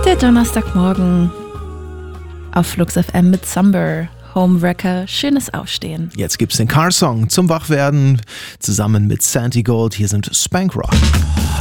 Der Donnerstagmorgen auf Flux FM mit Summer, Homewrecker, schönes Aufstehen. Jetzt gibt's den Car-Song zum Wachwerden zusammen mit Santi Gold. Hier sind Spank Rock.